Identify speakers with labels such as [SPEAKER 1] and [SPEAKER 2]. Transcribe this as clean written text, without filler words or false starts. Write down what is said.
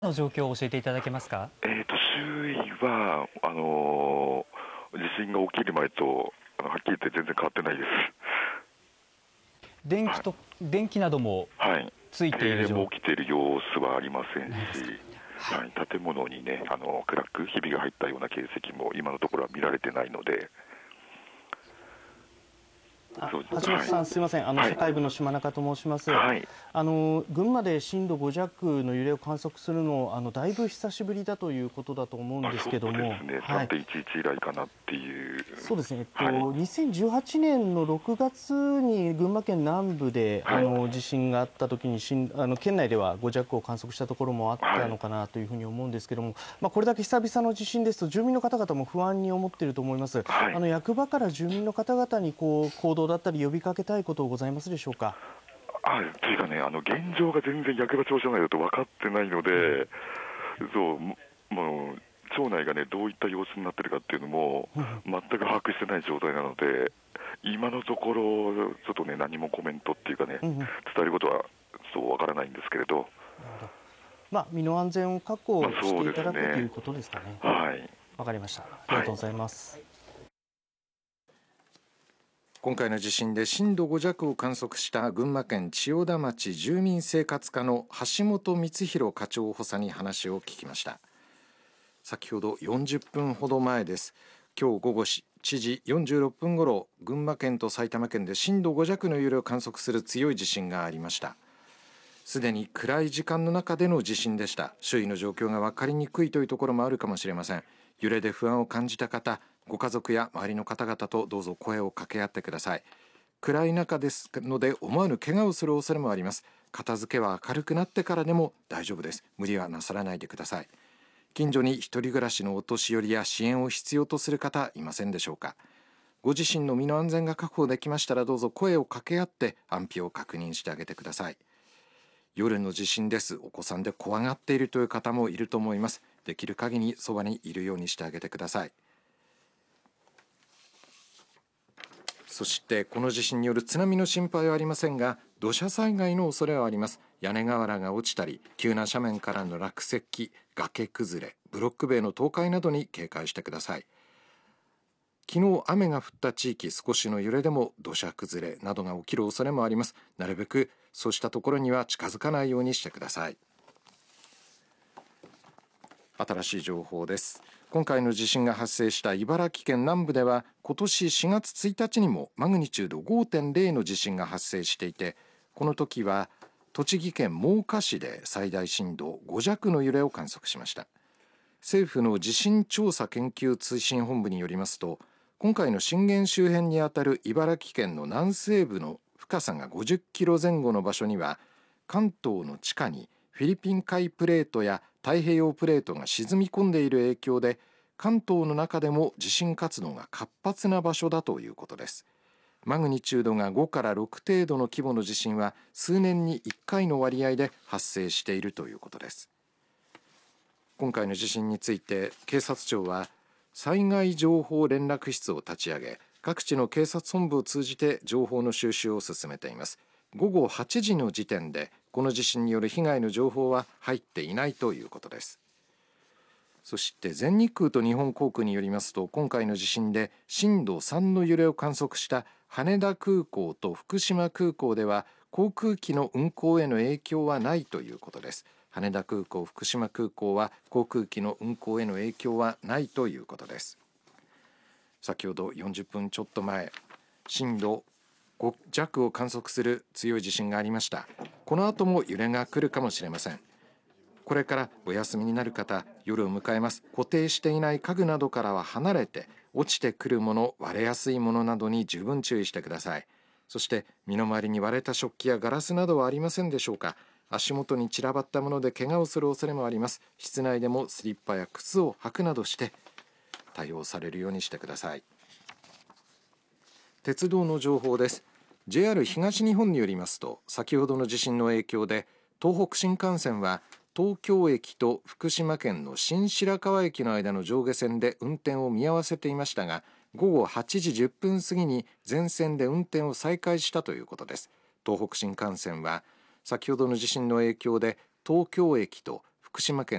[SPEAKER 1] の状況を教えていただけますか？
[SPEAKER 2] 周囲は、地震が起きる前と、はっきり言って全然変わってないです。はい。
[SPEAKER 1] 電気なども
[SPEAKER 2] はい。
[SPEAKER 1] ついている
[SPEAKER 2] 停電も起きている様子はありません
[SPEAKER 1] ないですか？
[SPEAKER 2] し、
[SPEAKER 1] はい。
[SPEAKER 2] はい、建物にね、暗くひびが入ったような形跡も今のところは見られてないので、そう、
[SPEAKER 3] 橋本
[SPEAKER 2] はい。
[SPEAKER 3] さん、すいません。
[SPEAKER 2] はい。
[SPEAKER 3] 社会部の島中と申します。
[SPEAKER 2] はい。
[SPEAKER 3] 群馬で震度5弱の揺れを観測するの、だいぶ久しぶりだということだと思うんです
[SPEAKER 2] そう
[SPEAKER 3] けども、
[SPEAKER 2] ですね。
[SPEAKER 3] はい。
[SPEAKER 2] 3.11以来かなっていう。
[SPEAKER 3] そうですね。
[SPEAKER 2] はい。
[SPEAKER 3] 2018年の6月に群馬県南部で
[SPEAKER 2] はい。
[SPEAKER 3] 地震があった時に県内では5弱を観測したところもあったの
[SPEAKER 2] はい。
[SPEAKER 3] かなというふうに思うんですけども、これだけ久々の地震ですと住民の方々も不安に思っていると思います。
[SPEAKER 2] はい。
[SPEAKER 3] 役場から住民の方々に行動だったり呼びかけたいことございますでしょうか？
[SPEAKER 2] というかね、現状が全然役場庁舎内だと分かってないので、そう、もう、町内がね、どういった様子になってるかっていうのも、全く把握してない状態なので、今のところ、ちょっとね、何もコメントっていうかね、伝えることはそう分からないんですけれど、
[SPEAKER 3] 身の安全を確保し
[SPEAKER 2] そうで
[SPEAKER 3] ていただくという
[SPEAKER 2] すね、
[SPEAKER 3] ことですかね。
[SPEAKER 2] はい、
[SPEAKER 3] わかりました。ありが
[SPEAKER 2] はい、
[SPEAKER 3] とうございます。
[SPEAKER 4] 今回の地震で震度5弱を観測した群馬県千代田町住民生活課の橋本光弘課長補佐に話を聞きました。先ほど40分ほど前です。今日午後7時46分ごろ、群馬県と埼玉県で震度5弱の揺れを観測する強い地震がありました。すでに暗い時間の中での地震でした。周囲の状況が分かりにくいというところもあるかもしれません。揺れで不安を感じた方、ご家族や周りの方々とどうぞ声を掛け合ってください。暗い中ですので思わぬ怪我をする恐れもあります。片付けは明るくなってからでも大丈夫です。無理はなさらないでください。近所に一人暮らしのお年寄りや支援を必要とする方いませんでしょうか。ご自身の身の安全が確保できましたらどうぞ声を掛け合って安否を確認してあげてください。夜の地震です。お子さんで怖がっているという方もいると思います。できる限りそばにいるようにしてあげてください。そしてこの地震による津波の心配はありませんが、土砂災害の恐れはあります。屋根瓦が落ちたり、急な斜面からの落石、崖崩れ、ブロック塀の倒壊などに警戒してください。昨日雨が降った地域、少しの揺れでも土砂崩れなどが起きる恐れもあります。なるべくそうしたところには近づかないようにしてください。新しい情報です。今回の地震が発生した茨城県南部では今年4月1日にもマグニチュード 5.0 の地震が発生していて、この時は栃木県真岡市で最大震度5弱の揺れを観測しました。政府の地震調査研究通信本部によりますと、今回の震源周辺にあたる茨城県の南西部の深さが50キロ前後の場所には、関東の地下にフィリピン海プレートや太平洋プレートが沈み込んでいる影響で、関東の中でも地震活動が活発な場所だということです。マグニチュードが5から6程度の規模の地震は数年に1回の割合で発生しているということです。今回の地震について警察庁は災害情報連絡室を立ち上げ、各地の警察本部を通じて情報の収集を進めています。午後8時の時点でこの地震による被害の情報は入っていないということです。そして全日空と日本航空によりますと、今回の地震で震度3の揺れを観測した羽田空港と福島空港では航空機の運航への影響はないということです。羽田空港、福島空港は航空機の運航への影響はないということです。先ほど40分ちょっと前、震度5弱を観測する強い地震がありました。この後も揺れが来るかもしれません。これからお休みになる方、夜を迎えます。固定していない家具などからは離れて、落ちてくるもの、割れやすいものなどに十分注意してください。そして身の回りに割れた食器やガラスなどはありませんでしょうか。足元に散らばったもので怪我をする恐れもあります。室内でもスリッパや靴を履くなどして対応されるようにしてください。鉄道の情報です。 JR 東日本によりますと、先ほどの地震の影響で東北新幹線は東京駅と福島県の新白河駅の間の上下線で運転を見合わせていましたが、午後8時10分過ぎに全線で運転を再開したということです。東北新幹線は先ほどの地震の影響で東京駅と福島県